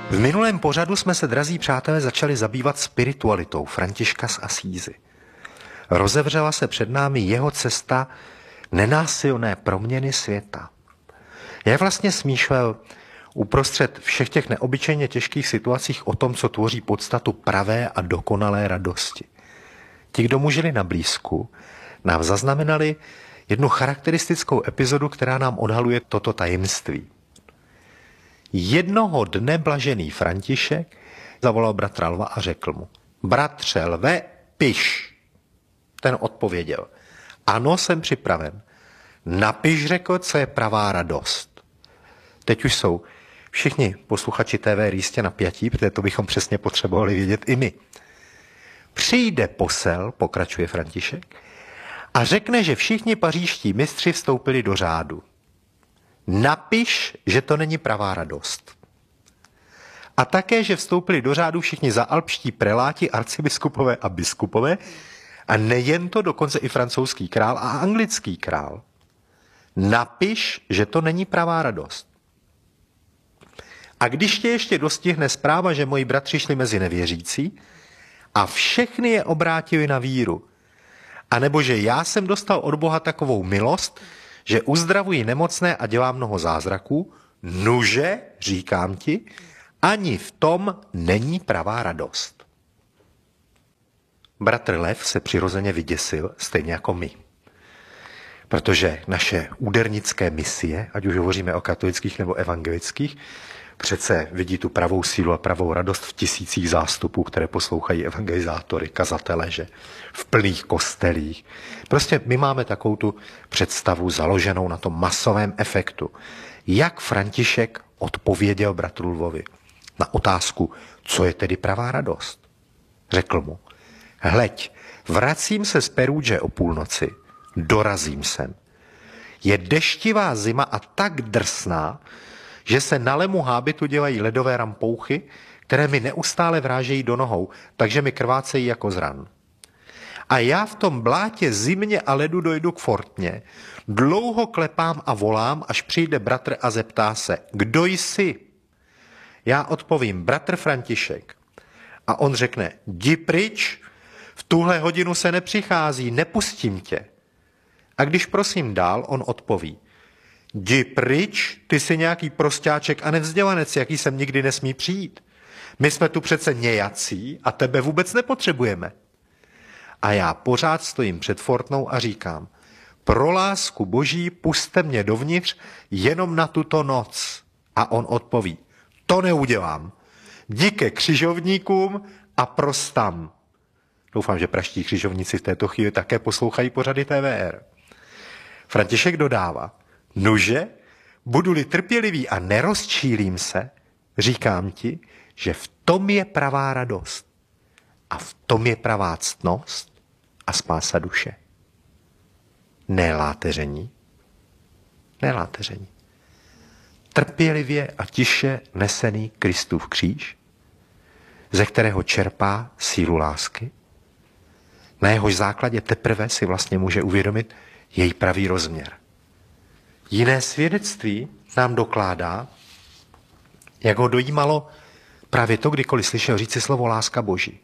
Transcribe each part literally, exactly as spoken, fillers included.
V minulém pořadu jsme se, drazí přátelé, začali zabývat spiritualitou Františka z Asízy. Rozevřela se před námi jeho cesta nenásilné proměny světa. Jak vlastně smýšlel uprostřed všech těch neobyčejně těžkých situacích o tom, co tvoří podstatu pravé a dokonalé radosti. Ti, kdo mu žili na blízku, nám zaznamenali jednu charakteristickou epizodu, která nám odhaluje toto tajemství. Jednoho dne blažený František zavolal bratra Lva a řekl mu: bratře Lve, piš. Ten odpověděl: ano, jsem připraven. Napiš, řekl, co je pravá radost. Teď už jsou všichni posluchači T V jistě napjatí, protože to bychom přesně potřebovali vědět i my. Přijde posel, pokračuje František, a řekne, že všichni pařížští mistři vstoupili do řádu. Napiš, že to není pravá radost. A také, že vstoupili do řádu všichni zaalpští preláti, arcibiskupové a biskupové, a nejen to, dokonce i francouzský král a anglický král. Napiš, že to není pravá radost. A když tě ještě dostihne zpráva, že moji bratři šli mezi nevěřící a všechny je obrátili na víru, anebo že já jsem dostal od Boha takovou milost, že uzdravuji nemocné a dělám mnoho zázraků, nuže, říkám ti, ani v tom není pravá radost. Bratr Lev se přirozeně vyděsil, stejně jako my. Protože naše údernické misie, ať už hovoříme o katolických nebo evangelických, přece vidí tu pravou sílu a pravou radost v tisících zástupů, které poslouchají evangelizátory, kazatele, že v plných kostelích. Prostě my máme takovou tu představu založenou na tom masovém efektu. Jak František odpověděl bratru Lvovi na otázku, co je tedy pravá radost? Řekl mu: hleď, vracím se z Perudže o půlnoci, dorazím sem. Je deštivá zima a tak drsná, že se na lemu hábitu dělají ledové rampouchy, které mi neustále vrážejí do nohou, takže mi krvácejí jako z ran. A já v tom blátě zimě a ledu dojdu k fortně, dlouho klepám a volám, až přijde bratr a zeptá se: kdo jsi? Já odpovím: bratr František. A on řekne: jdi pryč, v tuhle hodinu se nepřichází, nepustím tě. A když prosím dál, on odpoví: jdi pryč, ty jsi nějaký prostáček a nevzdělanec, jaký sem nikdy nesmí přijít. My jsme tu přece nějací a tebe vůbec nepotřebujeme. A já pořád stojím před fortnou a říkám: pro lásku Boží puste mě dovnitř jenom na tuto noc. A on odpoví: to neudělám. Jdi ke křižovníkům a pros tam. Doufám, že praští křižovníci v této chvíli také poslouchají pořady T V R. František dodává: nuže, budu-li trpělivý a nerozčílím se, říkám ti, že v tom je pravá radost. A v tom je pravá ctnost a spása duše. Ne láteření. Ne láteření. Trpělivě a tiše nesený Kristův kříž, ze kterého čerpá sílu lásky, na jehož základě teprve si vlastně může uvědomit její pravý rozměr. Jiné svědectví nám dokládá, jak ho dojímalo právě to, kdykoliv slyšel říci slovo láska Boží.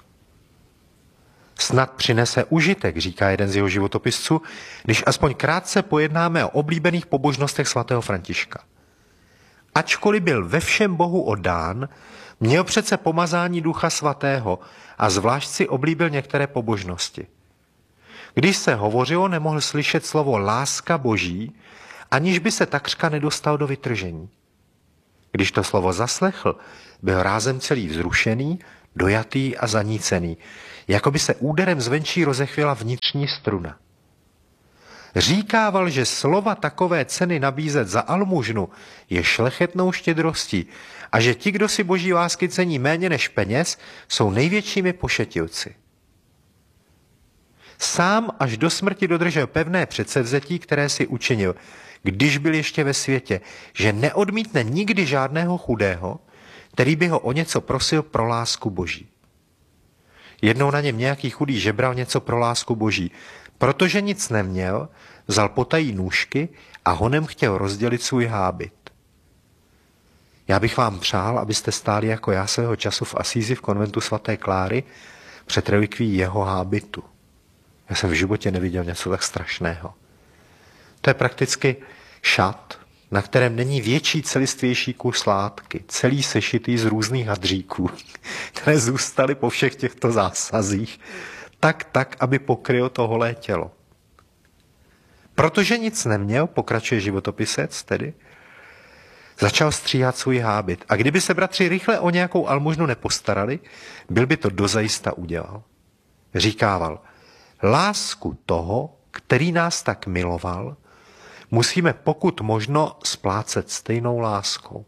Snad přinese užitek, říká jeden z jeho životopisců, když aspoň krátce pojednáme o oblíbených pobožnostech svatého Františka. Ačkoliv byl ve všem Bohu oddán, měl přece pomazání Ducha Svatého a zvlášť si oblíbil některé pobožnosti. Když se hovořilo, nemohl slyšet slovo láska Boží, aniž by se takřka nedostal do vytržení. Když to slovo zaslechl, byl rázem celý vzrušený, dojatý a zanícený, jako by se úderem zvenčí rozechvěla vnitřní struna. Říkával, že slova takové ceny nabízet za almužnu je šlechetnou štědrostí a že ti, kdo si Boží lásky cení méně než peněz, jsou největšími pošetilci. Sám až do smrti dodržel pevné předsevzetí, které si učinil, když byl ještě ve světě, že neodmítne nikdy žádného chudého, který by ho o něco prosil pro lásku Boží. Jednou na něm nějaký chudý žebral něco pro lásku Boží. Protože nic neměl, vzal potají nůžky a honem chtěl rozdělit svůj hábit. Já bych vám přál, abyste stáli jako já svého času v Asízi v konventu svaté Kláry před relikví jeho hábitu. Já jsem v životě neviděl něco tak strašného. To je prakticky šat, na kterém není větší celistvější kus látky, celý sešitý z různých hadříků, které zůstaly po všech těchto zásazích, tak, tak, aby pokrylo to holé tělo. Protože nic neměl, pokračuje životopisec tedy, začal stříhat svůj hábit. A kdyby se bratři rychle o nějakou almužnu nepostarali, byl by to dozajista udělal. Říkával, lásku toho, který nás tak miloval, musíme pokud možno splácet stejnou láskou.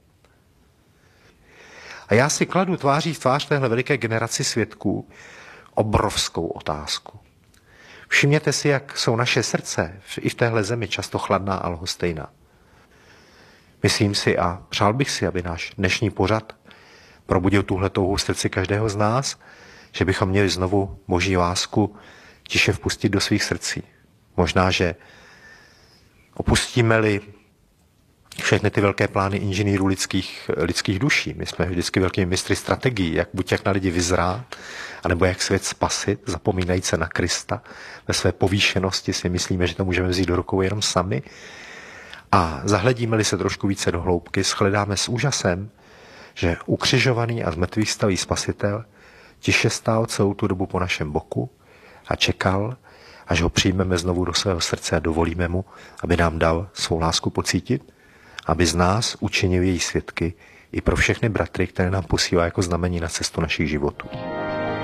A já si kladu tváří v tvář téhle veliké generaci svědků obrovskou otázku. Všimněte si, jak jsou naše srdce i v téhle zemi často chladná a lhostejná. Myslím si a přál bych si, aby náš dnešní pořad probudil tuhle touhu v srdci každého z nás, že bychom měli znovu boží lásku tiše vpustit do svých srdcí. Možná, že opustíme-li všechny ty velké plány inženýrů lidských, lidských duší. My jsme vždycky velkými mistry strategií, jak buď jak na lidi vyzrát, anebo jak svět spasit, zapomínajíc se na Krista. Ve své povýšenosti si myslíme, že to můžeme vzít do rukou jenom sami. A zahledíme-li se trošku více do hloubky, shledáme s úžasem, že ukřižovaný a zmrtvých stalý spasitel tiše stál celou tu dobu po našem boku a čekal, až ho přijmeme znovu do svého srdce a dovolíme mu, aby nám dal svou lásku pocítit, aby z nás učinil její svědky i pro všechny bratry, které nám posílá jako znamení na cestu našich životů.